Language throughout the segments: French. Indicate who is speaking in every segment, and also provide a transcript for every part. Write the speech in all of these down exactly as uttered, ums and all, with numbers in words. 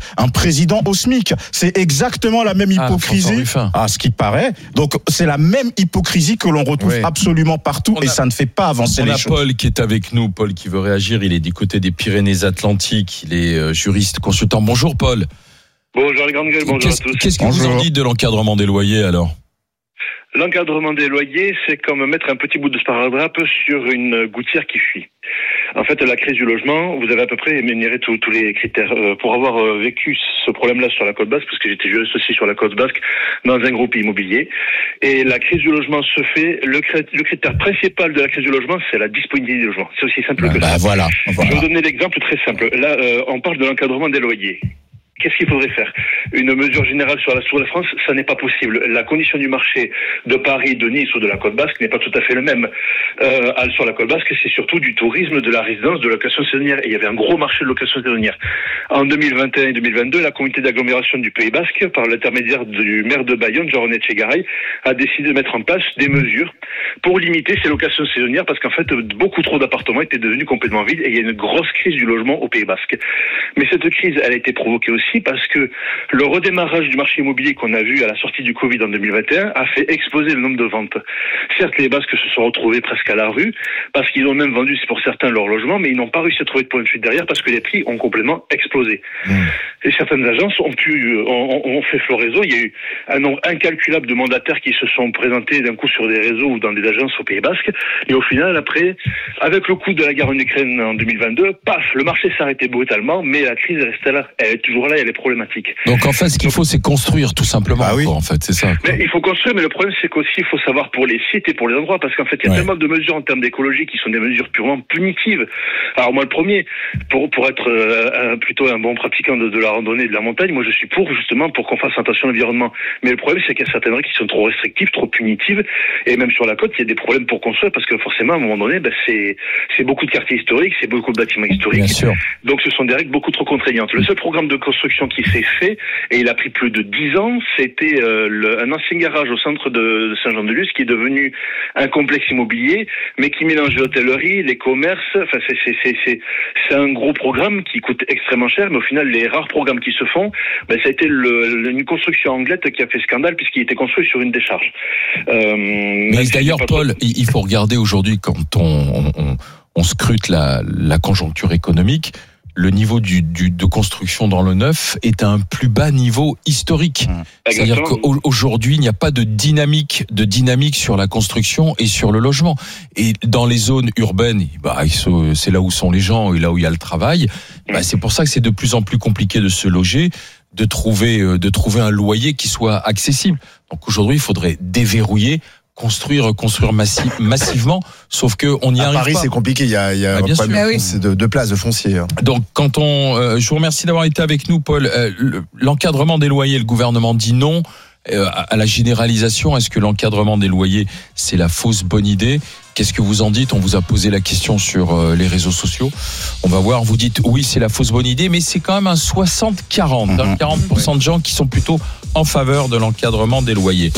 Speaker 1: un président au SMIC. C'est exactement la même hypocrisie.
Speaker 2: Ah,
Speaker 1: à ce qui paraît. Donc, c'est la même hypocrisie que l'on retrouve oui. absolument partout on et a, ça ne fait pas avancer les choses.
Speaker 2: On a Paul qui est avec nous. Paul qui veut réagir. Il est du côté des Pyrénées-Atlantiques. Il est euh, juriste, consultant. Bonjour Paul.
Speaker 3: Bonjour les grandes gueules, bonjour
Speaker 2: qu'est-ce,
Speaker 3: à tous.
Speaker 2: Qu'est-ce que
Speaker 1: bonjour.
Speaker 2: vous en dites de l'encadrement des loyers alors ?
Speaker 3: L'encadrement des loyers, c'est comme mettre un petit bout de sparadrap sur une gouttière qui fuit. En fait, la crise du logement, vous avez à peu près énuméré tous, tous les critères. Euh, pour avoir euh, vécu ce problème-là sur la côte basque, parce que j'étais juriste aussi sur la côte basque, dans un groupe immobilier, et la crise du logement se fait, le, le critère principal de la crise du logement, c'est la disponibilité du logement. C'est aussi simple
Speaker 1: bah,
Speaker 3: que
Speaker 1: bah,
Speaker 3: ça.
Speaker 1: Voilà, voilà.
Speaker 3: Je vais vous donner l'exemple très simple. Là, euh, on parle de l'encadrement des loyers. Qu'est-ce qu'il faudrait faire ? Une mesure générale sur la, sur la France, ça n'est pas possible. La condition du marché de Paris, de Nice ou de la Côte Basque n'est pas tout à fait le même. Euh, sur la Côte Basque, c'est surtout du tourisme, de la résidence, de la location saisonnière. Et il y avait un gros marché de location saisonnière. En deux mille vingt et un et deux mille vingt-deux, la communauté d'agglomération du Pays Basque, par l'intermédiaire du maire de Bayonne, Jean-René Etchegaray, a décidé de mettre en place des mesures pour limiter ces locations saisonnières parce qu'en fait, beaucoup trop d'appartements étaient devenus complètement vides et il y a une grosse crise du logement au Pays Basque. Mais cette crise, elle a été provoquée aussi parce que le redémarrage du marché immobilier qu'on a vu à la sortie du Covid en deux mille vingt et un a fait exploser le nombre de ventes. Certes, les Basques se sont retrouvés presque à la rue parce qu'ils ont même vendu, c'est pour certains, leur logement, mais ils n'ont pas réussi à trouver de point de fuite derrière parce que les prix ont complètement explosé. Mmh. Et certaines agences ont pu, ont, ont fait floraison. Il y a eu un nombre incalculable de mandataires qui se sont présentés d'un coup sur des réseaux ou dans des agences au Pays Basque. Et au final, après, avec le coup de la guerre en Ukraine en deux mille vingt-deux, paf, le marché s'est arrêté brutalement, mais la crise reste là. Elle est toujours là, elle est problématique.
Speaker 2: Donc en fait, ce qu'il faut, c'est construire tout simplement.
Speaker 1: Ah oui.
Speaker 2: En fait, c'est ça.
Speaker 3: Mais il faut construire, mais le problème, c'est qu'aussi, il faut savoir pour les sites et pour les endroits, parce qu'en fait, il y a ouais. tellement de mesures en termes d'écologie qui sont des mesures purement punitives. Alors moi, le premier, pour pour être euh, plutôt un bon pratiquant de, de la randonnée et de la montagne, moi, je suis pour justement pour qu'on fasse attention à l'environnement. Mais le problème, c'est qu'il y a certaines règles qui sont trop restrictives, trop punitives, et même sur la côte, il y a des problèmes pour construire, parce que forcément, à un moment donné, ben, c'est c'est beaucoup de quartiers historiques, c'est beaucoup de bâtiments historiques.
Speaker 2: Bien sûr.
Speaker 3: Donc, ce sont des règles beaucoup trop contraignantes. Le seul programme de construction qui s'est fait, et il a pris plus de dix ans, c'était euh, le, un ancien garage au centre de, de Saint-Jean-de-Luz qui est devenu un complexe immobilier, mais qui mélange l'hôtellerie, les commerces. Enfin, c'est, c'est, c'est, c'est, c'est un gros programme qui coûte extrêmement cher, mais au final, les rares programmes qui se font, ben, ça a été le, le, une construction anglaise qui a fait scandale puisqu'il était construit sur une décharge.
Speaker 2: Euh, mais d'ailleurs, Paul, trop... il faut regarder aujourd'hui quand on, on, on scrute la, la conjoncture économique. Le niveau du, du, de construction dans le neuf est à un plus bas niveau historique. Mmh. C'est-à-dire qu'aujourd'hui, il n'y a pas de dynamique, de dynamique sur la construction et sur le logement. Et dans les zones urbaines, bah, c'est là où sont les gens et là où il y a le travail. Bah, c'est pour ça que c'est de plus en plus compliqué de se loger, de trouver, de trouver un loyer qui soit accessible. Donc aujourd'hui, il faudrait déverrouiller, construire, construire massif, massivement, sauf que on y
Speaker 4: à
Speaker 2: arrive
Speaker 4: Paris,
Speaker 2: pas.
Speaker 4: C'est compliqué. Il y a, il y a
Speaker 2: ah, bien
Speaker 4: un problème
Speaker 2: sûr.
Speaker 4: c'est de, de place de foncier.
Speaker 2: Donc, quand on, euh, je vous remercie d'avoir été avec nous, Paul. Euh, l'encadrement des loyers, le gouvernement dit non euh, à la généralisation. Est-ce que l'encadrement des loyers, c'est la fausse bonne idée ? Qu'est-ce que vous en dites ? On vous a posé la question sur euh, les réseaux sociaux. On va voir. Vous dites oui, c'est la fausse bonne idée, mais c'est quand même un soixante quarante. Mmh. Hein, quarante pour cent de gens qui sont plutôt en faveur de l'encadrement des loyers.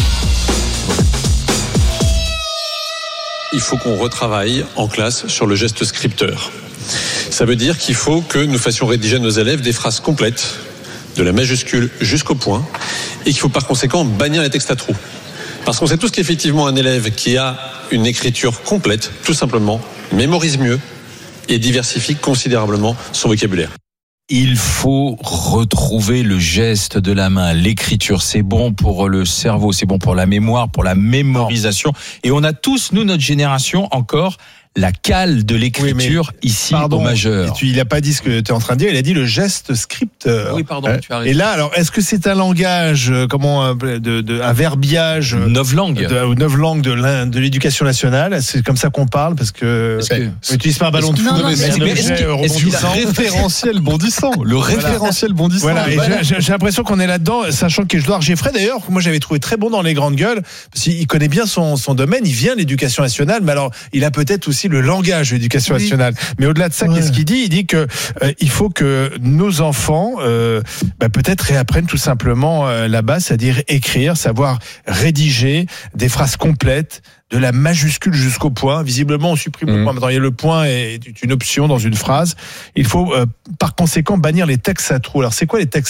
Speaker 5: Il faut qu'on retravaille en classe sur le geste scripteur. Ça veut dire qu'il faut que nous fassions rédiger à nos élèves des phrases complètes, de la majuscule jusqu'au point, et qu'il faut par conséquent bannir les textes à trous. Parce qu'on sait tous qu'effectivement un élève qui a une écriture complète, tout simplement, mémorise mieux et diversifie considérablement son vocabulaire.
Speaker 2: Il faut retrouver le geste de la main, l'écriture. C'est bon pour le cerveau, c'est bon pour la mémoire, pour la mémorisation. Et on a tous, nous, notre génération, encore la cale de l'écriture oui, ici pardon, au majeur.
Speaker 4: Tu, il n'a pas dit ce que tu es en train de dire, il a dit le geste scripteur.
Speaker 2: Oui, pardon, tu as raison.
Speaker 4: Et là, alors, est-ce que c'est un langage, comment, de, de, un verbiage
Speaker 2: neuf langues,
Speaker 4: de, neuf langues de, de l'éducation nationale? C'est comme ça qu'on parle, parce que on n'utilise pas un ballon de foot,
Speaker 2: mais c'est un objet
Speaker 4: rebondissant.
Speaker 2: Le référentiel bondissant, le référentiel bondissant.
Speaker 4: Voilà. Et voilà. J'ai, j'ai l'impression qu'on est là-dedans, sachant qu'Édouard Geffray, d'ailleurs, moi j'avais trouvé très bon dans les grandes gueules, parce qu'il connaît bien son, son domaine, il vient de l'éducation nationale, mais alors il a peut-être aussi le langage de l'éducation oui. nationale. Mais au-delà de ça, ouais. qu'est-ce qu'il dit ? Il dit que euh, il faut que nos enfants, euh, bah, peut-être réapprennent tout simplement euh, la base, c'est-à-dire écrire, savoir rédiger des phrases complètes, de la majuscule jusqu'au point. Visiblement, on supprime mmh. le point. Maintenant, il y a le point est une option dans une phrase. Il faut, euh, par conséquent, bannir les textes à trous. Alors, c'est quoi les textes